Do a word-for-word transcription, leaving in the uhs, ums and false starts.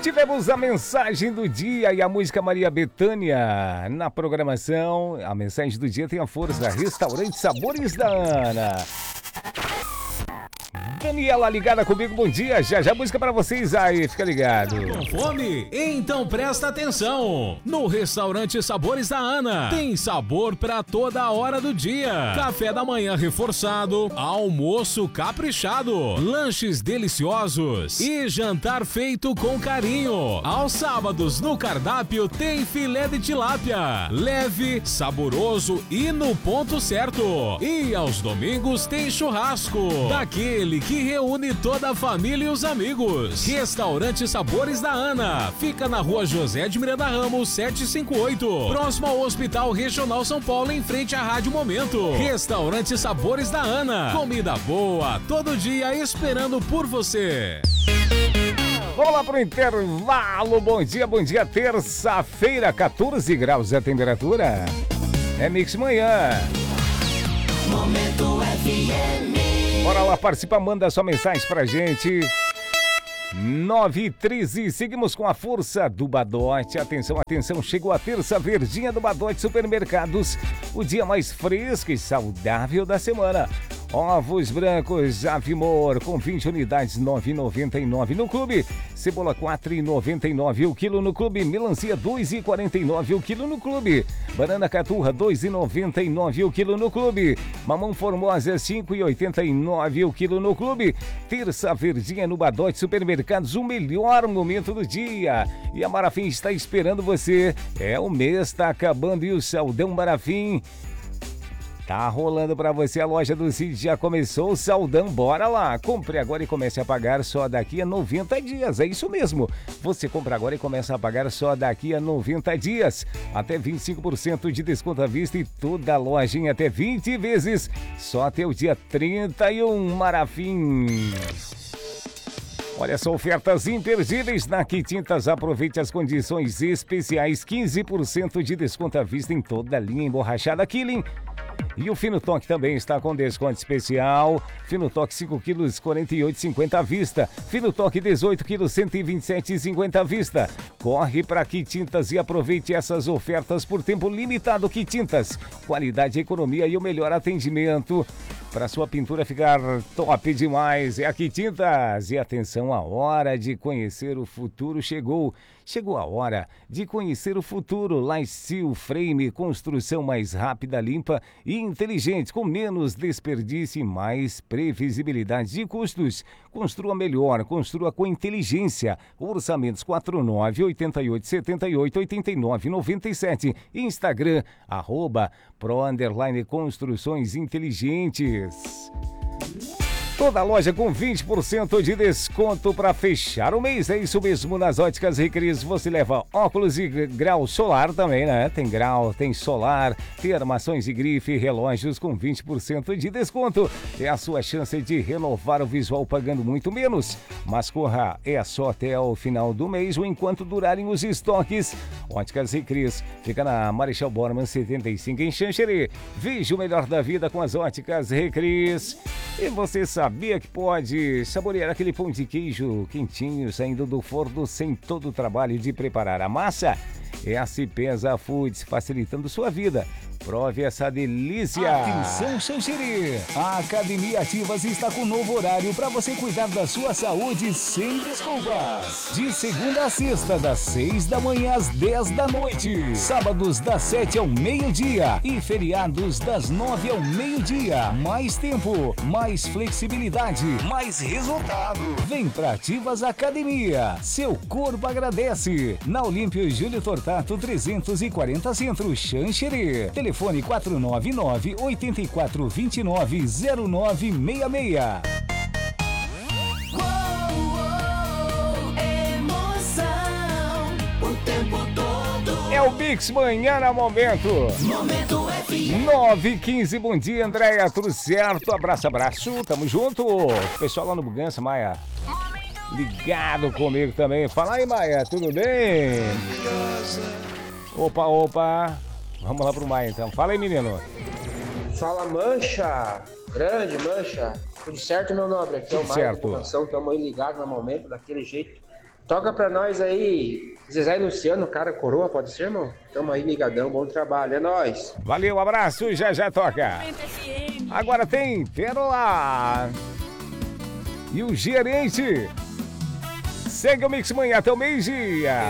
Tivemos a mensagem do dia e a música Maria Bethânia na programação. A mensagem do dia tem a força. Restaurante Sabores da Ana. Daniela ligada comigo, bom dia. Já já música pra vocês aí, fica ligado. Com fome? Então presta atenção. No Restaurante Sabores da Ana tem sabor pra toda a hora do dia. Café da manhã reforçado, almoço caprichado, lanches deliciosos e jantar feito com carinho. Aos sábados no cardápio tem filé de tilápia, leve, saboroso e no ponto certo. E aos domingos tem churrasco, daquele que que reúne toda a família e os amigos. Restaurante Sabores da Ana. Fica na rua José de Miranda Ramos, setecentos e cinquenta e oito. Próximo ao Hospital Regional São Paulo, em frente à Rádio Momento. Restaurante Sabores da Ana. Comida boa, todo dia esperando por você. Vamos lá pro intervalo. Bom dia, bom dia. Terça-feira, quatorze graus a temperatura. É Mix Manhã. Momento F M. Bora lá, participa, manda sua mensagem pra gente. nove e treze, seguimos com a força do Badote. Atenção, atenção, chegou a terça verdinha do Badote Supermercados. O dia mais fresco e saudável da semana. Ovos brancos Avimor com vinte unidades, nove reais e noventa e nove no clube. Cebola quatro reais e noventa e nove o quilo no clube. Melancia dois reais e quarenta e nove o quilo no clube. Banana caturra dois reais e noventa e nove o quilo no clube. Mamão formosa cinco reais e oitenta e nove o quilo no clube. Terça verdinha no Badote Supermercados, o melhor momento do dia. E a Marafim está esperando você. É, o mês está acabando e o Saldão Marafim tá rolando pra você. A loja do Cid já começou o Saldão, bora lá. Compre agora e comece a pagar só daqui a noventa dias. É isso mesmo. Você compra agora e começa a pagar só daqui a noventa dias. Até vinte e cinco por cento de desconto à vista e toda a loja em até vinte vezes. Só até o dia trinta e um, Marafim. Olha só, ofertas imperdíveis na Quitintas. Aproveite as condições especiais. quinze por cento de desconto à vista em toda a linha emborrachada Killing. E o Fino Toque também está com desconto especial. Fino Toque cinco quilos, quarenta e oito reais e cinquenta à vista. Fino Toque dezoito quilos, cento e vinte e sete reais e cinquenta à vista. Corre para Quitintas e aproveite essas ofertas por tempo limitado. Quitintas, qualidade, economia e o melhor atendimento. Para sua pintura ficar top demais, é a Quitintas. E atenção, a hora de conhecer o futuro chegou. Chegou a hora de conhecer o futuro. Lysil Frame, construção mais rápida, limpa e inteligente, com menos desperdício e mais previsibilidade de custos. Construa melhor, construa com inteligência. Orçamentos quatro nove oito oito sete oito oito nove nove sete. Instagram, arroba pro underline construções inteligentes. Toda loja com vinte por cento de desconto para fechar o mês. É isso mesmo, nas Óticas Recris você leva óculos e grau solar também, né? Tem grau, tem solar, tem armações de grife e relógios com vinte por cento de desconto. É a sua chance de renovar o visual pagando muito menos. Mas corra, é só até o final do mês ou enquanto durarem os estoques. Óticas Recris fica na Marechal Bormann setenta e cinco em Xanxerê. Veja o melhor da vida com as Óticas Recris. E você sabia que pode saborear aquele pão de queijo quentinho saindo do forno sem todo o trabalho de preparar a massa? É a Cipesa Foods, facilitando sua vida. Prove essa delícia! Atenção, Xanxerê! A Academia Ativas está com um novo horário para você cuidar da sua saúde sem desculpas. De segunda a sexta, das seis da manhã às dez da noite. Sábados, das sete ao meio-dia. E feriados, das nove ao meio-dia. Mais tempo, mais flexibilidade, mais resultado. Vem pra Ativas Academia. Seu corpo agradece. Na Olímpio Júlio Tortato, trezentos e quarenta Centro, Xanxerê. Telefone quatro nove nove, oito quatro dois nove, zero nove seis seis. É o Mix Manhã na Momento. Momento F M. nove e quinze, bom dia, Andréia, tudo certo? Abraço, abraço, tamo junto. Pessoal lá no Bugança, Maia, ligado comigo também. Fala aí, Maia, tudo bem? Opa, opa. Vamos lá pro Maia, então. Fala aí, menino. Fala, Mancha. Grande, Mancha. Tudo certo, meu nobre? Aqui é o Maia. Certo. Estamos aí ligados no momento, daquele jeito Toca pra nós aí, Zezé e Luciano, cara, coroa, pode ser, irmão? Tamo aí ligadão, bom trabalho, é nóis. Valeu, abraço, já já toca. Agora tem Pérola. E o gerente. Segue o Mix Manhã até o meio-dia.